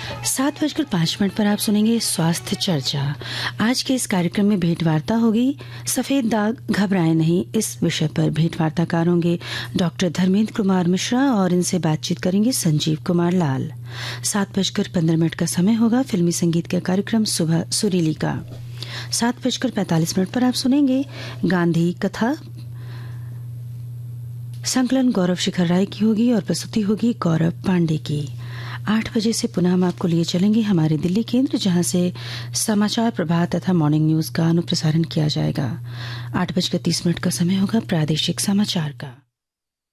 7:05 पर आप सुनेंगे स्वास्थ्य चर्चा। आज के इस कार्यक्रम में भेंटवार्ता होगी सफेद दाग घबराए नहीं, इस विषय पर भेंटवार्ताकार होंगे डॉक्टर धर्मेंद्र कुमार मिश्रा और इनसे बातचीत करेंगे संजीव कुमार लाल। 7:15 का समय होगा फिल्मी संगीत का कार्यक्रम सुबह सुरीली का। 7:45 पर आप सुनेंगे गांधी कथा। संकलन गौरव शिखर राय की होगी और प्रस्तुति होगी गौरव पांडे की। 8 बजे से पुनः हम आपको लिए चलेंगे हमारे दिल्ली केंद्र, जहां से समाचार प्रभात तथा मॉर्निंग न्यूज का अनुप्रसारण किया जाएगा। 8:30 का समय होगा प्रादेशिक समाचार का।